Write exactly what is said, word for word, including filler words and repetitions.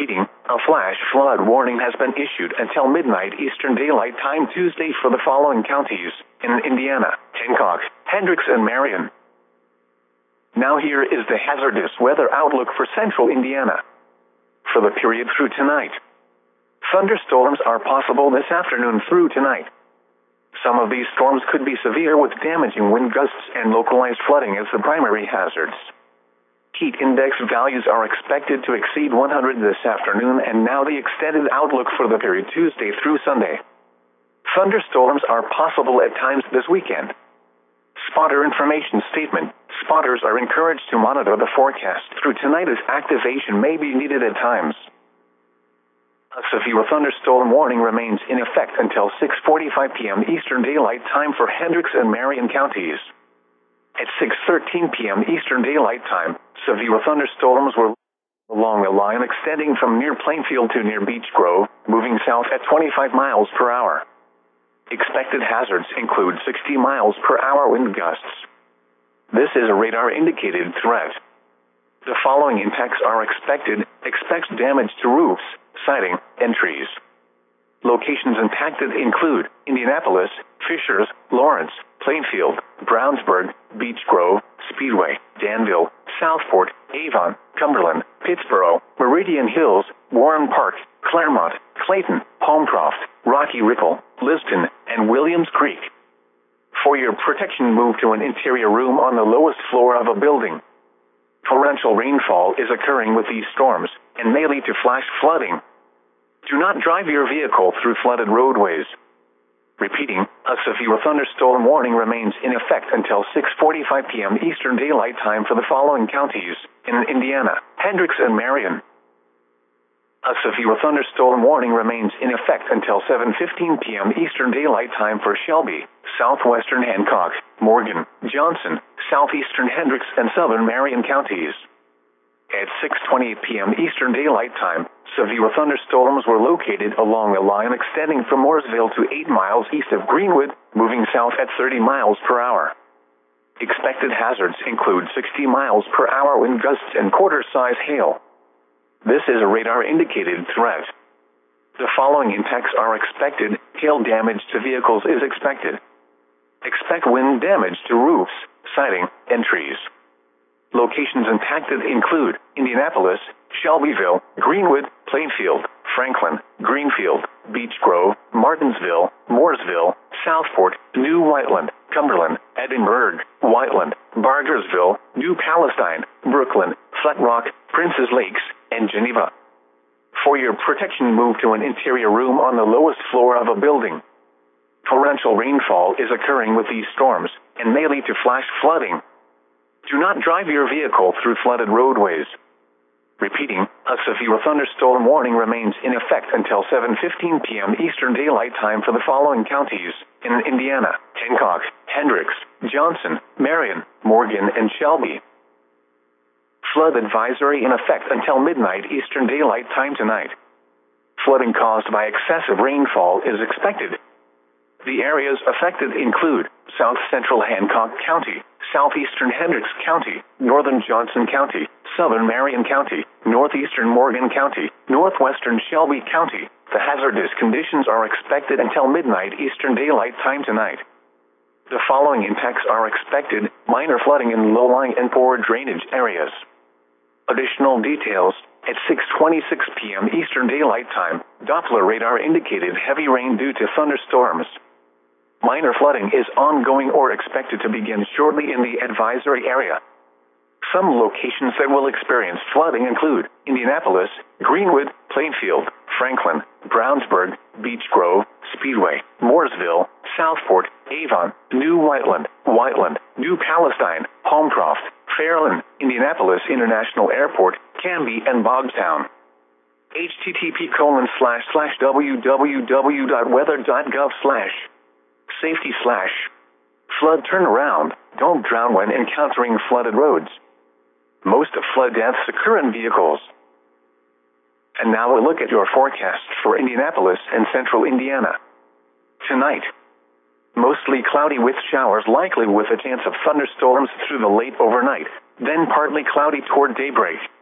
Repeating, a flash flood warning has been issued until midnight Eastern Daylight Time Tuesday for the following counties in Indiana: Hancock, Hendricks, and Marion. Now here is the hazardous weather outlook for central Indiana. For the period through tonight, thunderstorms are possible this afternoon through tonight. Some of these storms could be severe with damaging wind gusts and localized flooding as the primary hazards. Heat index values are expected to exceed one hundred this afternoon, and now the extended outlook for the period Tuesday through Sunday. Thunderstorms are possible at times this weekend. Spotter information statement. Spotters are encouraged to monitor the forecast through tonight as activation may be needed at times. A severe thunderstorm warning remains in effect until six forty-five p m Eastern Daylight Time for Hendricks and Marion counties. At six thirteen p m Eastern Daylight Time, severe thunderstorms were along the line extending from near Plainfield to near Beech Grove, moving south at twenty-five miles per hour. Expected hazards include sixty miles per hour wind gusts. This is a radar-indicated threat. The following impacts are expected. Expect damage to roofs, siding, and trees. Locations impacted include Indianapolis, Fishers, Lawrence, Plainfield, Brownsburg, Beech Grove, Speedway, Danville, Southport, Avon, Cumberland, Pittsboro, Meridian Hills, Warren Park, Claremont, Clayton, Holmcroft, Rocky Ripple, Liston, and Williams Creek. For your protection, move to an interior room on the lowest floor of a building. Torrential rainfall is occurring with these storms and may lead to flash flooding. Do not drive your vehicle through flooded roadways. Repeating, a severe thunderstorm warning remains in effect until six forty-five p m Eastern Daylight Time for the following counties in Indiana: Hendricks and Marion. A severe thunderstorm warning remains in effect until seven fifteen p m Eastern Daylight Time for Shelby, southwestern Hancock, Morgan, Johnson, southeastern Hendricks, and southern Marion counties. At six twenty-eight p m Eastern Daylight Time, severe thunderstorms were located along the line extending from Mooresville to eight miles east of Greenwood, moving south at thirty miles per hour. Expected hazards include sixty miles per hour wind gusts and quarter-size hail. This is a radar-indicated threat. The following impacts are expected. Hail damage to vehicles is expected. Expect wind damage to roofs, siding, and trees. Locations impacted include Indianapolis, Shelbyville, Greenwood, Plainfield, Franklin, Greenfield, Beech Grove, Martinsville, Mooresville, Southport, New Whiteland, Cumberland, Edinburgh, Whiteland, Bargersville, New Palestine, Brooklyn, Flat Rock, Princes Lakes, and Geneva. For your protection, move to an interior room on the lowest floor of a building. Torrential rainfall is occurring with these storms and may lead to flash flooding. Do not drive your vehicle through flooded roadways. Repeating, a severe thunderstorm warning remains in effect until seven fifteen p m Eastern Daylight Time for the following counties in Indiana: Hancock, Hendricks, Johnson, Marion, Morgan, and Shelby. Flood advisory in effect until midnight Eastern Daylight Time tonight. Flooding caused by excessive rainfall is expected. The areas affected include South Central Hancock County, Southeastern Hendricks County, Northern Johnson County, Southern Marion County, Northeastern Morgan County, Northwestern Shelby County. The hazardous conditions are expected until midnight Eastern Daylight Time tonight. The following impacts are expected: minor flooding in low-lying and poor drainage areas. Additional details: at six twenty-six p m Eastern Daylight Time, Doppler radar indicated heavy rain due to thunderstorms. Minor flooding is ongoing or expected to begin shortly in the advisory area. Some locations that will experience flooding include Indianapolis, Greenwood, Plainfield, Franklin, Brownsburg, Beech Grove, Speedway, Mooresville, Southport, Avon, New Whiteland, Whiteland, New Palestine, Holmcroft, Fairland, Indianapolis International Airport, Canby, and Bogstown. H T T P colon slash slash www dot weather dot gov slash safety slash flood turnaround. Don't drown when encountering flooded roads. Most of flood deaths occur in vehicles. And now a look at your forecast for Indianapolis and central Indiana. Tonight, mostly cloudy with showers likely with a chance of thunderstorms through the late overnight, then partly cloudy toward daybreak.